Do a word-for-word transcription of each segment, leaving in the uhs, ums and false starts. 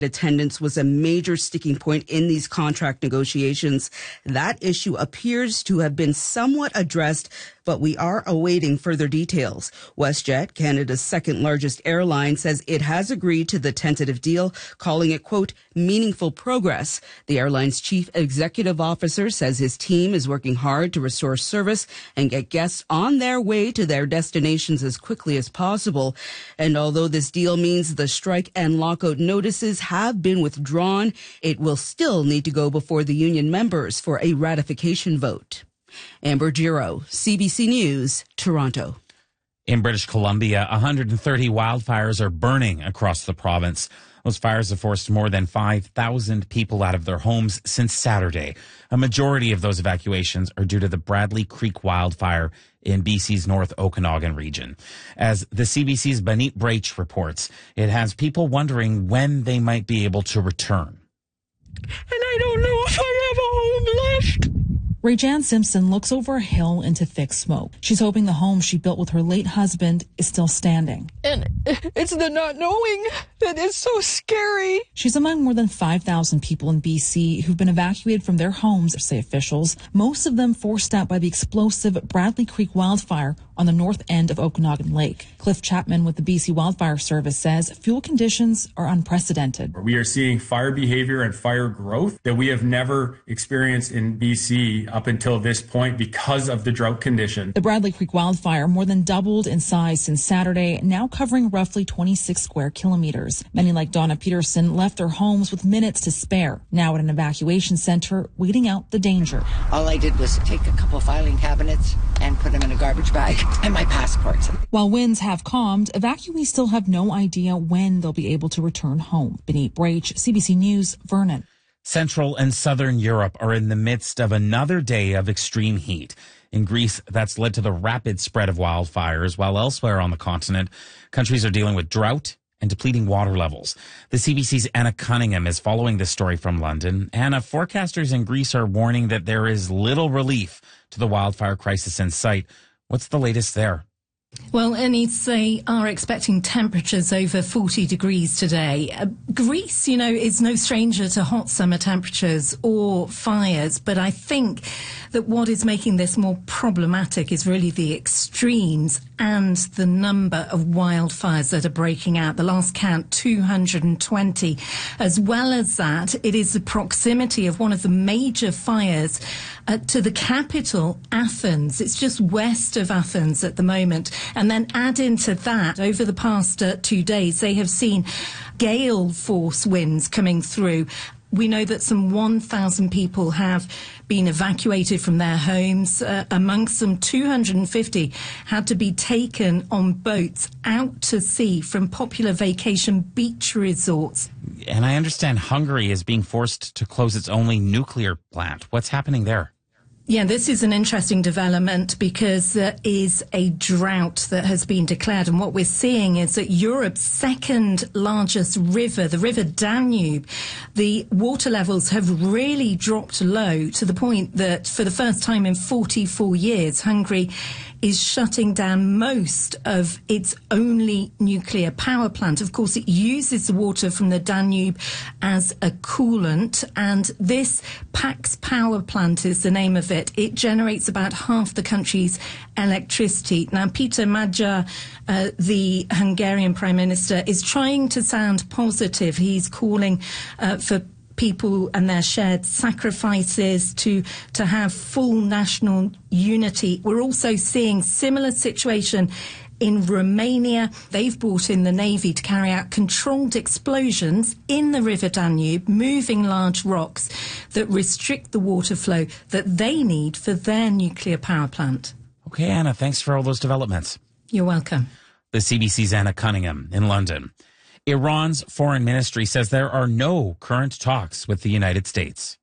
Attendance was a major sticking point in these contract negotiations. That issue appears to have been somewhat addressed, but we are awaiting further details. WestJet, Canada's second largest airline, says it has agreed to the tentative deal, calling it, quote, meaningful progress. The airline's chief executive officer says his team is working hard to restore service and get guests on their way to their destinations as quickly as possible. And although this deal means the strike and lockout notices have been withdrawn, it will still need to go before the union members for a ratification vote. Amber Giro, C B C News, Toronto. In British Columbia, one hundred thirty wildfires are burning across the province. Those fires have forced more than five thousand people out of their homes since Saturday. A majority of those evacuations are due to the Bradley Creek wildfire in B C's North Okanagan region. As the C B C's Banit Braich reports, it has people wondering when they might be able to return. And I don't know if I have a home left. Ray-Jan Simpson looks over a hill into thick smoke. She's hoping the home she built with her late husband is still standing. And it's the not knowing that is so scary. She's among more than five thousand people in B C who've been evacuated from their homes, say officials, most of them forced out by the explosive Bradley Creek wildfire on the north end of Okanagan Lake. Cliff Chapman with the B C Wildfire Service says fuel conditions are unprecedented. We are seeing fire behavior and fire growth that we have never experienced in B C up until this point because of the drought condition. The Bradley Creek wildfire more than doubled in size since Saturday, now covering roughly twenty-six square kilometers. Many like Donna Peterson left their homes with minutes to spare, now at an evacuation center waiting out the danger. All I did was take a couple filing cabinets and put them in a garbage bag and my passport. While winds have calmed, evacuees still have no idea when they'll be able to return home. Banit Braich, C B C News, Vernon. Central and Southern Europe are in the midst of another day of extreme heat. In Greece, that's led to the rapid spread of wildfires, while elsewhere on the continent, countries are dealing with drought and depleting water levels. The C B C's Anna Cunningham is following this story from London. Anna, forecasters in Greece are warning that there is little relief to the wildfire crisis in sight. What's the latest there? Well, Ennis, they are expecting temperatures over forty degrees today. Uh, Greece, you know, is no stranger to hot summer temperatures or fires, but I think that what is making this more problematic is really the extremes and the number of wildfires that are breaking out. The last count, two hundred twenty. As well as that, it is the proximity of one of the major fires uh, to the capital, Athens. It's just west of Athens at the moment. And then add into that, over the past uh, two days, they have seen gale force winds coming through. We know that some one thousand people have been evacuated from their homes. Uh, amongst them, two hundred fifty had to be taken on boats out to sea from popular vacation beach resorts. And I understand Hungary is being forced to close its only nuclear plant. What's happening there? Yeah, this is an interesting development because there is a drought that has been declared. And what we're seeing is that Europe's second largest river, the River Danube, the water levels have really dropped low to the point that for the first time in forty-four years, Hungary is shutting down most of its only nuclear power plant. Of course, it uses the water from the Danube as a coolant, and this Pax power plant is the name of it. It generates about half the country's electricity. Now, Peter Magyar, uh, the Hungarian Prime Minister, is trying to sound positive. He's calling uh, for people and their shared sacrifices to to have full national unity. We're also seeing similar situation in Romania. They've brought in the Navy to carry out controlled explosions in the River Danube, moving large rocks that restrict the water flow that they need for their nuclear power plant. Okay, Anna, thanks for all those developments. You're welcome. The C B C's Anna Cunningham in London. Iran's foreign ministry says there are no current talks with the United States.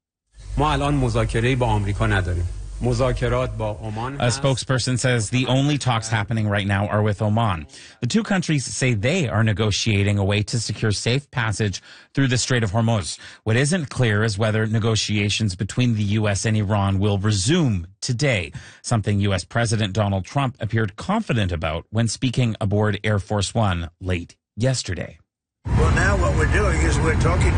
A spokesperson says the only talks happening right now are with Oman. The two countries say they are negotiating a way to secure safe passage through the Strait of Hormuz. What isn't clear is whether negotiations between the U S and Iran will resume today, something U S President Donald Trump appeared confident about when speaking aboard Air Force One late yesterday. Well, now what we're doing is we're talking